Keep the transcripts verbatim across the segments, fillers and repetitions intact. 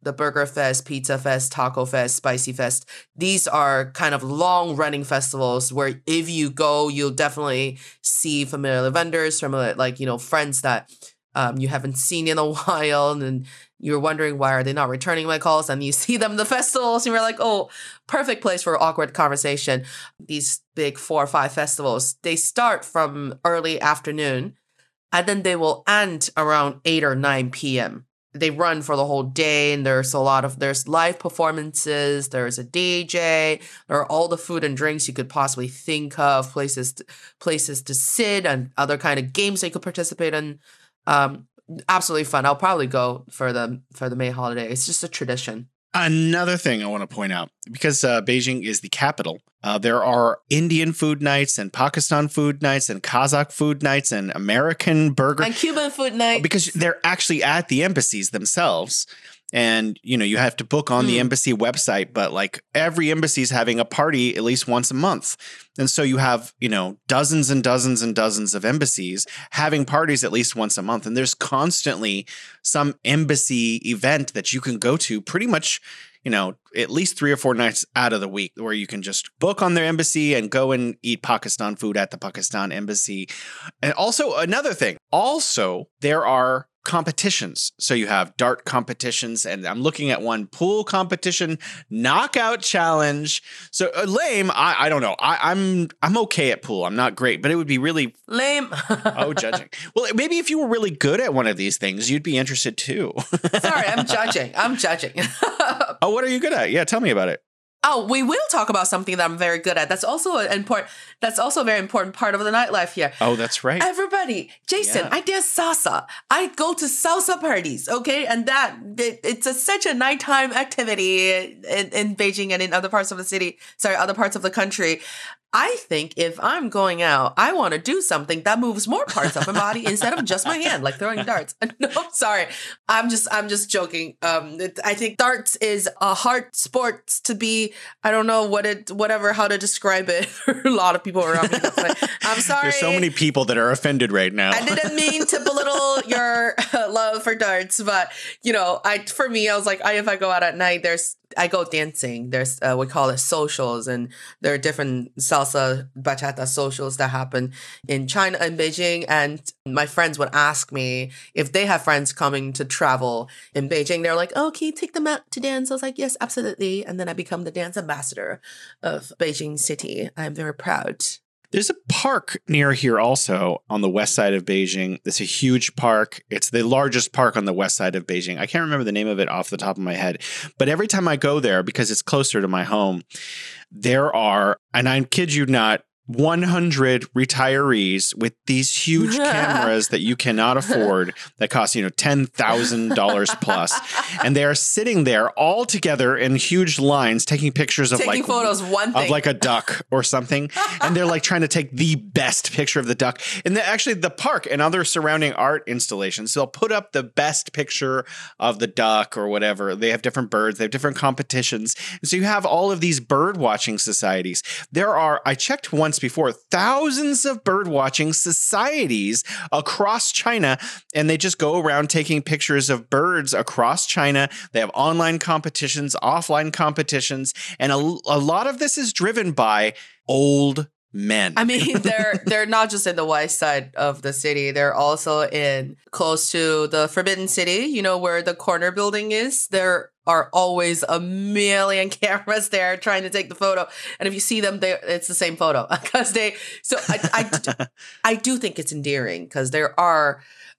the Burger Fest, Pizza Fest, Taco Fest, Spicy Fest. These are kind of long running festivals where if you go, you'll definitely see familiar vendors, familiar, like, you know, friends that um, you haven't seen in a while. And you're wondering, why are they not returning my calls? And you see them in the festivals and you're like, oh, perfect place for awkward conversation. These big four or five festivals, they start from early afternoon and then they will end around eight or nine p.m. They run for the whole day, and there's a lot of, there's live performances, there's a D J, there are all the food and drinks you could possibly think of, places to, places to sit, and other kind of games that you could participate in. Um, absolutely fun. I'll probably go for the for the May holiday. It's just a tradition. Another thing I want to point out, because uh, Beijing is the capital, uh, there are Indian food nights and Pakistan food nights and Kazakh food nights and American burger. And Cuban food nights. Because they're actually at the embassies themselves. And, you know, you have to book on mm. the embassy website, but like every embassy is having a party at least once a month. And so you have, you know, dozens and dozens and dozens of embassies having parties at least once a month. And there's constantly some embassy event that you can go to pretty much, you know, at least three or four nights out of the week, where you can just book on their embassy and go and eat Pakistan food at the Pakistan embassy. And also another thing, also there are competitions. So you have dart competitions, and I'm looking at one pool competition, knockout challenge. So uh, lame. I, I don't know. I, I'm I'm okay at pool. I'm not great, but it would be really lame. Oh, judging. Well, maybe if you were really good at one of these things, you'd be interested too. Sorry, I'm judging. I'm judging. Oh, what are you good at? Yeah, tell me about it. Oh, we will talk about something that I'm very good at. That's also an important. That's also a very important part of the nightlife here. Oh, that's right. Everybody, Jason, yeah. I dance salsa. I go to salsa parties. Okay, and that it, it's a, such a nighttime activity in, in Beijing and in other parts of the city. Sorry, other parts of the country. I think if I'm going out, I want to do something that moves more parts of my body instead of just my hand, like throwing darts. No, sorry. I'm just, I'm just joking. Um, it, I think darts is a hard sport to be. I don't know what it, whatever, how to describe it. A lot of people around me. Like, I'm sorry. There's so many people that are offended right now. I didn't mean to belittle your love for darts, but you know, I, for me, I was like, I, if I go out at night, there's, I go dancing. There's, uh, we call it socials, and there are different salsa, bachata socials that happen in China and Beijing. And my friends would ask me if they have friends coming to travel in Beijing. They're like, oh, can you take them out to dance? I was like, yes, absolutely. And then I become the dance ambassador of Beijing City. I'm very proud. There's a park near here also on the west side of Beijing. It's a huge park. It's the largest park on the west side of Beijing. I can't remember the name of it off the top of my head. But every time I go there, because it's closer to my home, there are, and I kid you not, one hundred retirees with these huge cameras that you cannot afford that cost, you know, ten thousand dollars plus. And they're sitting there all together in huge lines taking pictures of taking like photos, one thing. of like a duck or something. And they're like trying to take the best picture of the duck. And the, actually the park and other surrounding art installations, they'll put up the best picture of the duck or whatever. They have different birds. They have different competitions. And so you have all of these bird watching societies. There are, I checked once before, thousands of bird watching societies across China, and they just go around taking pictures of birds across China. They have online competitions, offline competitions, and a, a lot of this is driven by old men. I mean, they're they're not just in the west side of the city. They're also in close to the Forbidden City, you know, where the corner building is. There are always a million cameras there trying to take the photo. And if you see them, they it's the same photo because they, so I, I, I do think it's endearing because there are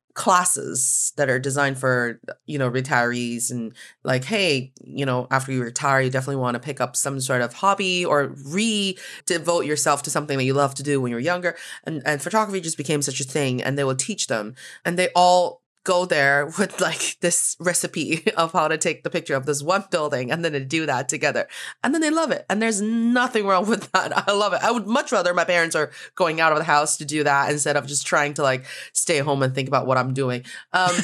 classes that are designed for, you know, retirees and like, hey, you know, after you retire, you definitely want to pick up some sort of hobby or re-devote yourself to something that you love to do when you're younger. And, and photography just became such a thing, and they will teach them, and they all go there with like this recipe of how to take the picture of this one building, and then to do that together. And then they love it. And there's nothing wrong with that. I love it. I would much rather my parents are going out of the house to do that instead of just trying to like stay home and think about what I'm doing. Um,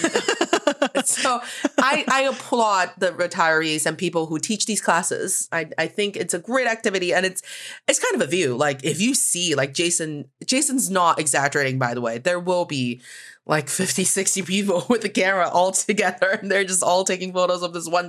so I, I applaud the retirees and people who teach these classes. I, I think it's a great activity, and it's it's kind of a view. Like if you see like Jason, Jason's not exaggerating, by the way. There will be like fifty, sixty people with a camera all together, and they're just all taking photos of this one